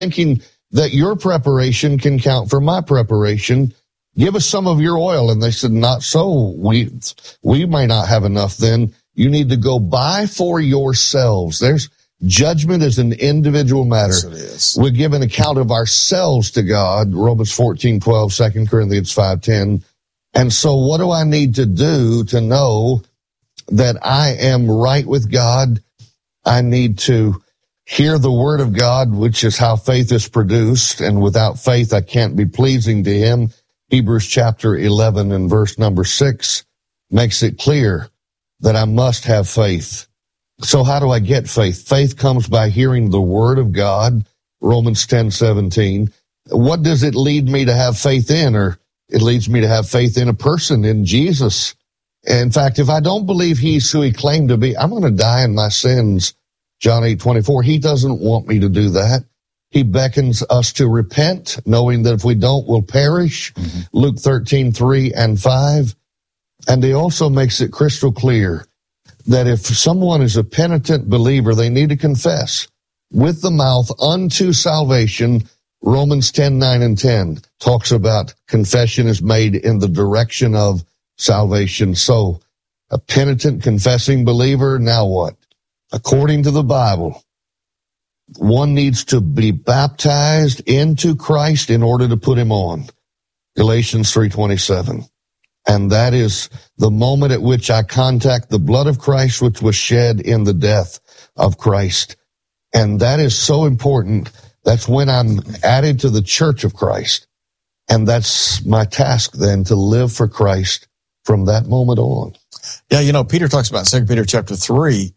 thinking that your preparation can count for my preparation. Give us some of your oil. And they said, not so. We may not have enough then. You need to go buy for yourselves. There's judgment is an individual matter. Yes, it is. We give an account of ourselves to God, Romans 14:12, 2 Corinthians 5:10. And so what do I need to do to know that I am right with God? I need to hear the word of God, which is how faith is produced. And without faith, I can't be pleasing to him. Hebrews chapter 11 and verse number 6 makes it clear that I must have faith. So how do I get faith? Faith comes by hearing the word of God, Romans 10:17. What does it lead me to have faith in? Or it leads me to have faith in a person, in Jesus. In fact, if I don't believe he's who he claimed to be, I'm going to die in my sins. John 8:24. He doesn't want me to do that. He beckons us to repent, knowing that if we don't, we'll perish. Luke 13:3 and 5. And he also makes it crystal clear that if someone is a penitent believer, they need to confess with the mouth unto salvation. Romans 10:9 and 10 talks about confession is made in the direction of salvation. So a penitent confessing believer, now what? According to the Bible, one needs to be baptized into Christ in order to put him on. Galatians 3:27. And that is the moment at which I contact the blood of Christ, which was shed in the death of Christ. And that is so important. That's when I'm added to the church of Christ. And that's my task then, to live for Christ from that moment on. Yeah, Peter talks about 2 Peter chapter 3,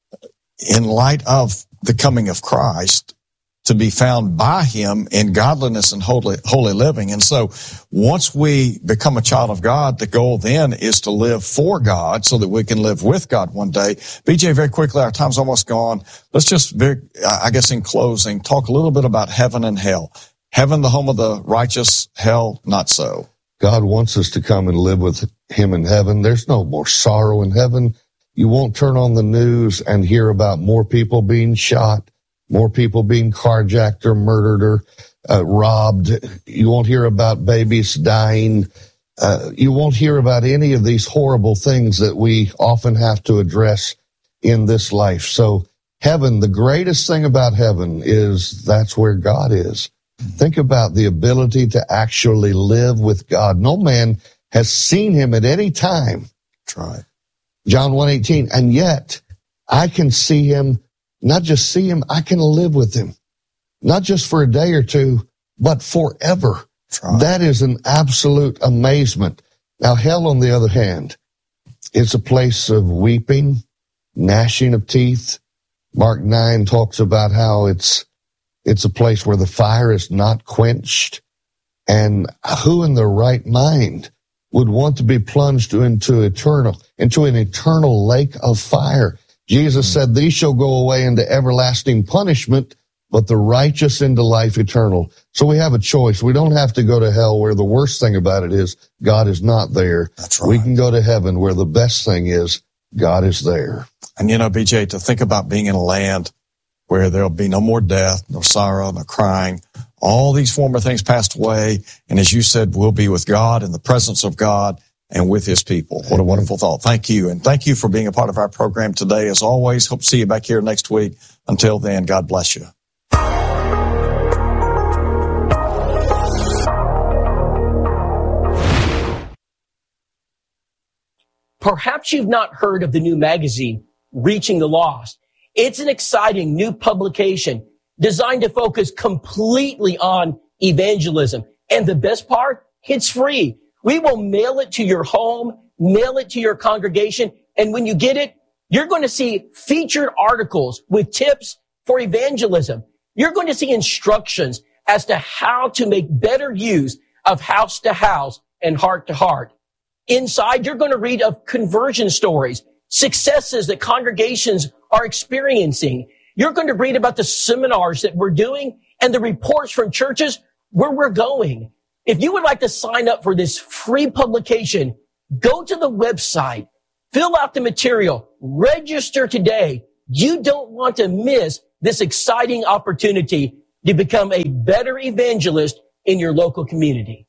in light of the coming of Christ, to be found by him in godliness and holy living. And so once we become a child of God, the goal then is to live for God so that we can live with God one day. BJ, very quickly, our time's almost gone. Let's just, I guess in closing, talk a little bit about heaven and hell. Heaven, the home of the righteous, hell, not so. God wants us to come and live with him in heaven. There's no more sorrow in heaven. You won't turn on the news and hear about more people being shot, more people being carjacked or murdered or robbed. You won't hear about babies dying. You won't hear about any of these horrible things that we often have to address in this life. So heaven, the greatest thing about heaven is that's where God is. Think about the ability to actually live with God. No man has seen him at any time. That's right. John 1:18. And yet I can see him. Not just see him, I can live with him. Not just for a day or two, but forever. Right. That is an absolute amazement. Now, hell, on the other hand, is a place of weeping, gnashing of teeth. Mark 9 talks about how it's a place where the fire is not quenched. And who in their right mind would want to be plunged into an eternal lake of fire? Jesus said, these shall go away into everlasting punishment, but the righteous into life eternal. So we have a choice. We don't have to go to hell, where the worst thing about it is God is not there. That's right. We can go to heaven, where the best thing is God is there. And BJ, to think about being in a land where there'll be no more death, no sorrow, no crying, all these former things passed away. And as you said, we'll be with God in the presence of God and with his people. What a wonderful thought. Thank you. And thank you for being a part of our program today. As always, hope to see you back here next week. Until then, God bless you. Perhaps you've not heard of the new magazine, Reaching the Lost. It's an exciting new publication designed to focus completely on evangelism. And the best part, it's free. We will mail it to your home, mail it to your congregation, and when you get it, you're going to see featured articles with tips for evangelism. You're going to see instructions as to how to make better use of house to house and heart to heart. Inside, you're going to read of conversion stories, successes that congregations are experiencing. You're going to read about the seminars that we're doing and the reports from churches where we're going. If you would like to sign up for this free publication, go to the website, fill out the material, register today. You don't want to miss this exciting opportunity. to become a better evangelist in your local community.